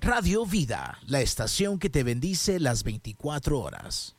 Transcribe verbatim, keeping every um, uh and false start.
Radio Vida, la estación que te bendice las veinticuatro horas.